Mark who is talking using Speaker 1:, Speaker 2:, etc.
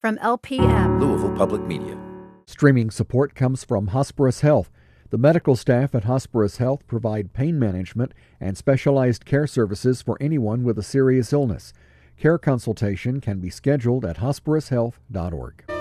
Speaker 1: from LPM.
Speaker 2: Louisville Public Media.
Speaker 3: Streaming support comes from Hospirus Health. The medical staff at Hospirus Health provide pain management and specialized care services for anyone with a serious illness. Care consultation can be scheduled at hospirushealth.org.